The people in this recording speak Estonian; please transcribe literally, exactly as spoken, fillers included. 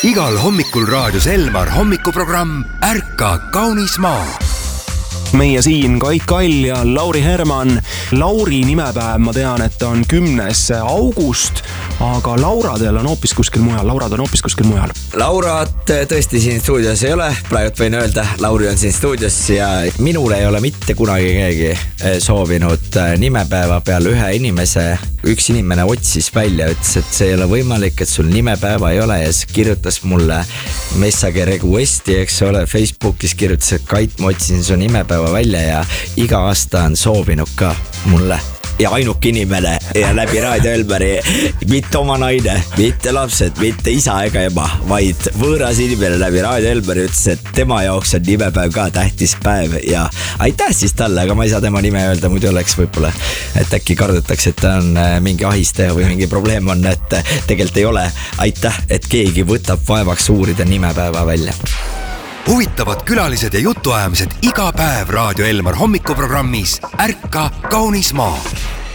igal hommikul raadios Elmar hommikuprogramm Ärka kaunis maa. Meie siin Kait Kall ja Lauri Herman. Lauri nimepäev, ma tean, et on kümnes august, aga Lauradel on hoopis kuskil mujal. Laurad on hoopis kuskil mujal. Laurad tõesti siin stuudios ei ole. Praegu võin öelda, Lauri on siin stuudios ja minule ei ole mitte kunagi keegi soovinud nimepäeva peal ühe inimese. Üks inimene otsis välja, ütles, et see ei ole võimalik, et sul nimepäeva ei ole ja siis kirjutas mulle message requesti, eks ole, Facebookis kirjutas, et Kait, ma otsin su nimepäeva välja ja iga aasta on soovinud ka mulle. Ja ainuk inimene ja läbi Raadio Elmari mitte oma naine, mitte lapsed, mitte isa ega ema, vaid võõras inimene läbi Raadio Elmari ütles, et tema jaoks on nimepäev ka tähtis päev ja aitäh siis talle, aga ma ei saa tema nime öelda, muidu oleks võib-olla, et äkki kardetakse, et ta on mingi ahistaja või mingi probleem on, et tegelikult ei ole. Aitäh, et keegi võtab vaevaks uurida nimepäeva välja. Huvitavad külalised ja jutuajamised iga päev Raadio Elmar hommikuprogrammis Ärka kaunis maa.